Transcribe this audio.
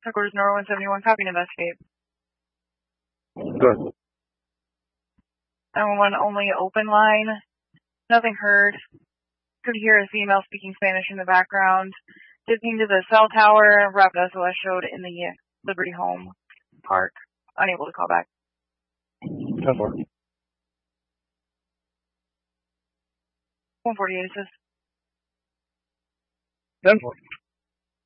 Headquarters Nora 171, copy and investigate. Good. 911 only open line. Nothing heard. Could hear a female speaking Spanish in the background. Dipping to the cell tower. Rapid SOS showed in the Liberty Home Park. Unable to call back. 10-4. 148 assist. 10-4.